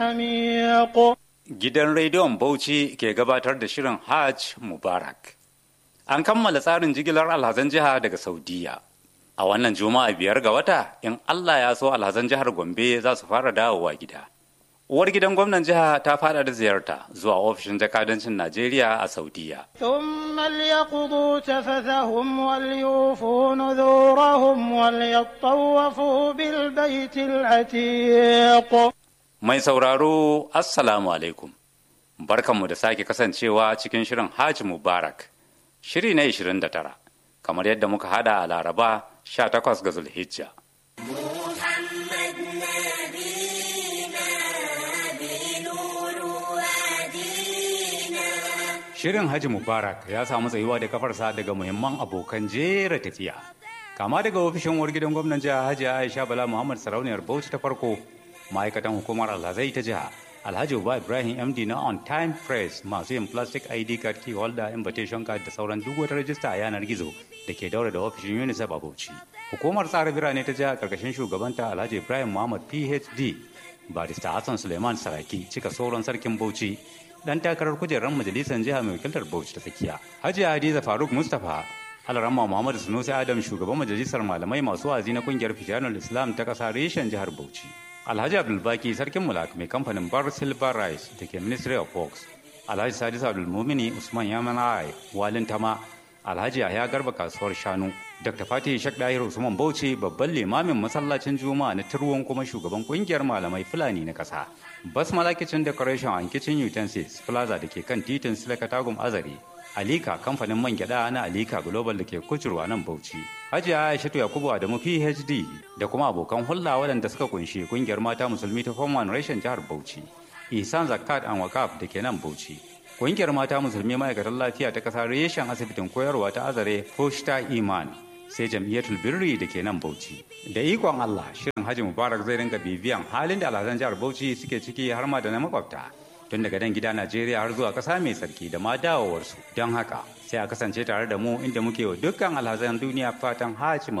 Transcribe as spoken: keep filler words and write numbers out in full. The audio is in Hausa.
Gidan rediyon Bauchi ke gabatar da shirin Hajj Mubarak. An kammala tsarin jigilar alhazan jiha daga Saudiya. A wannan Juma'a biyar ga wata, in Allah ya so alhazan jihar Gombe za su fara dawowa gida. Uwar gidan gwamnan jiha ta fada da ziyarta zuwa ofishin jakadancin Najeriya a Saudiya. ثم ليقضوا تفثهم وليوفوا نذورهم وليطوفوا بالبيت العتيق. Mai sauraro, Assalamu alaikum. Barkanmu da sake kasancewa cikin shirin Hajj Mubarak. Shiri na ishirin da tara, kamar yadda muka hada a Laraba sha takwas ga Zulhijja. Shirin Hajji Mubarak ya samu tsayuwa da kafarsa daga muhimman abokan jera tafiya. Kama daga ofishin uwar gidan gwamnan jiha Hajji Aisha Bala Muhammad Sarauniyar Bauchi ta farko, ma'aikatan hukumar alhazai ta jiha, Alhaji Uba Ibrahim M D na On Time Press masu yin plastic I D card, key holder, invitation card da sauran duk wata rajista a yanar gizo da ke daura da ofishin UNICEF a Bauchi. Hukumar tsara birane ta jiha karkashin shugabanta Alhaji Ibrahim Muhammad P H D, Barista Hassan Suleiman Saraki cika sauran sarkin Bauchi, dan takarar kujerar majalisar jiha mai wakiltar Bauchi ta tsakiya. Hajiya Hadiza Faruk Mustapha, Alramma Muhammad Sunusi Adam shugaban majalisar malamai masu wazi na kungiyar Fijanul Islam ta kasa reshen jihar Bauchi. Alhaji Abdulbaki sarkin Mulak mai kamfanin Bar Silver Rice da ke Ministry of Works. Alhaji Sadis Abdulmumini Usman Yamanai Walin Tama. Alhaji Yahya Garba kasuwar Shanu. Dr. Fatih Shak Dahir Usman Bauchi babban limamin masallacin Juma'a na Turwon kuma shugaban kungiyar malamai Fulani na kasa. Basmala Kitchen Decoration and Kitchen Utensils Plaza da ke kan titin Silakatagum Azari. Alika kamfanin man gyada na Alika Global da ke kucurwa nan Bauchi. Hajiya Aishatu Yakubu Adamu P H D da kuma abokan hulɗa waɗanda suka kunshi kungiyar mata musulmi ta Form one reshen jihar Bauchi. Ihsan Zakat and Wakaf da ke nan Bauchi. Kungiyar mata musulmi ma'aikatan lafiya ta ƙasa reshen asibitin koyarwa ta Azare Foshta Iman. Sai jam'iyyatul birri da ke nan Bauchi. Da ikon Allah, shirin Hajji Mubarak zai ringa bibiyan halin da alhazan jihar Bauchi suke ciki har ma da na makwabta. Tun daga nan gida Najeriya har zuwa ƙasa mai tsarki da ma dawowarsu. Don haka, sai a kasance tare da mu inda muke wa dukkan alhazan duniya fatan Hajji